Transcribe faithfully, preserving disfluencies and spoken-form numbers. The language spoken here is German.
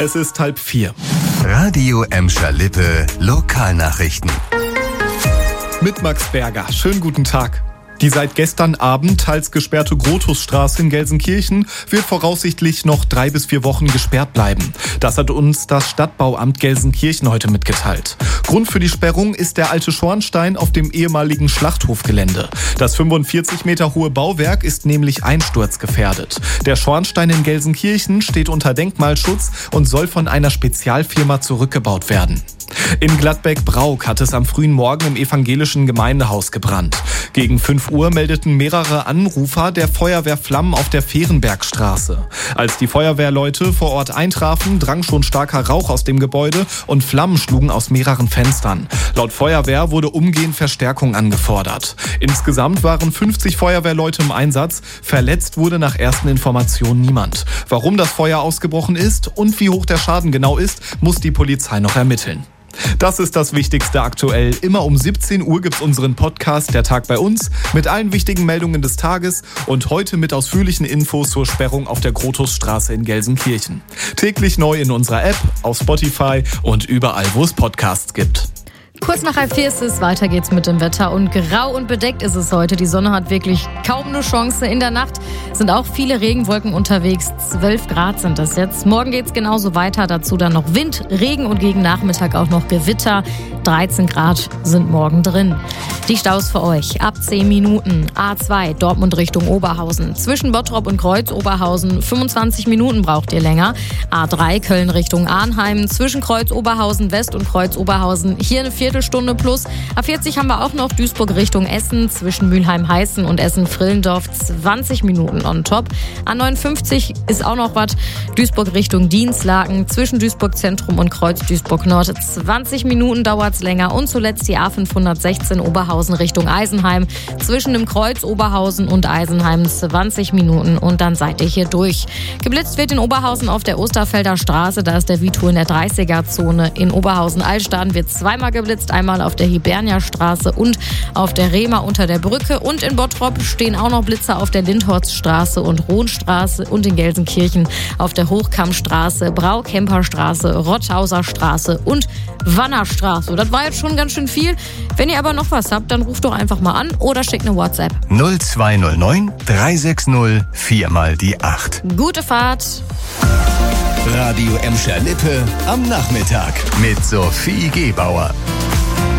Es ist halb vier. Radio Emscher Lippe Lokalnachrichten. Mit Max Berger. Schönen guten Tag. Die seit gestern Abend teils gesperrte Grotusstraße in Gelsenkirchen wird voraussichtlich noch drei bis vier Wochen gesperrt bleiben. Das hat uns das Stadtbauamt Gelsenkirchen heute mitgeteilt. Grund für die Sperrung ist der alte Schornstein auf dem ehemaligen Schlachthofgelände. Das fünfundvierzig Meter hohe Bauwerk ist nämlich einsturzgefährdet. Der Schornstein in Gelsenkirchen steht unter Denkmalschutz und soll von einer Spezialfirma zurückgebaut werden. In Gladbeck-Brauk hat es am frühen Morgen im evangelischen Gemeindehaus gebrannt. Gegen fünf Uhr meldeten mehrere Anrufer der Feuerwehr Flammen auf der Fehrenbergstraße. Als die Feuerwehrleute vor Ort eintrafen, drang schon starker Rauch aus dem Gebäude und Flammen schlugen aus mehreren Fenstern. Laut Feuerwehr wurde umgehend Verstärkung angefordert. Insgesamt waren fünfzig Feuerwehrleute im Einsatz. Verletzt wurde nach ersten Informationen niemand. Warum das Feuer ausgebrochen ist und wie hoch der Schaden genau ist, muss die Polizei noch ermitteln. Das ist das Wichtigste aktuell. Immer um siebzehn Uhr gibt's unseren Podcast Der Tag bei uns mit allen wichtigen Meldungen des Tages und heute mit ausführlichen Infos zur Sperrung auf der Grotusstraße in Gelsenkirchen. Täglich neu in unserer App, auf Spotify und überall, wo es Podcasts gibt. Kurz nach halb vier ist es, weiter geht's mit dem Wetter und grau und bedeckt ist es heute. Die Sonne hat wirklich kaum eine Chance. In der Nacht sind auch viele Regenwolken unterwegs. zwölf Grad sind es jetzt. Morgen geht's genauso weiter. Dazu dann noch Wind, Regen und gegen Nachmittag auch noch Gewitter. dreizehn Grad sind morgen drin. Die Staus für euch ab zehn Minuten. A zwei Dortmund Richtung Oberhausen. Zwischen Bottrop und Kreuz Oberhausen fünfundzwanzig Minuten braucht ihr länger. A drei Köln Richtung Arnheim. Zwischen Kreuz Oberhausen West und Kreuz Oberhausen hier eine Viertelstunde plus. A vierzig haben wir auch noch Duisburg Richtung Essen. Zwischen Mülheim-Heißen und Essen-Frillendorf zwanzig Minuten on top. A neunundfünfzig ist auch noch was. Duisburg Richtung Dienstlaken. Zwischen Duisburg Zentrum und Kreuz Duisburg Nord zwanzig Minuten dauert's länger. Und zuletzt die A fünfhundertsechzehn Oberhausen Richtung Eisenheim. Zwischen dem Kreuz Oberhausen und Eisenheim zwanzig Minuten und dann seid ihr hier durch. Geblitzt wird in Oberhausen auf der Osterfelder Straße. Da ist der Vito in der dreißiger-Zone. In Oberhausen-Altstaden wird zweimal geblitzt. Einmal auf der Hibernia-Straße und auf der Rema unter der Brücke. Und in Bottrop stehen auch noch Blitzer auf der Lindhorststraße und Rohnstraße und in Gelsenkirchen auf der Hochkammstraße, Brau-Kemper-Straße, Rothauser Straße und Wannerstraße. Das war jetzt schon ganz schön viel. Wenn ihr aber noch was habt, dann ruft doch einfach mal an oder schickt eine WhatsApp. null zwei null neun drei sechs null vier mal die acht. Gute Fahrt. Radio Emscher Lippe am Nachmittag mit Sophie Gebauer.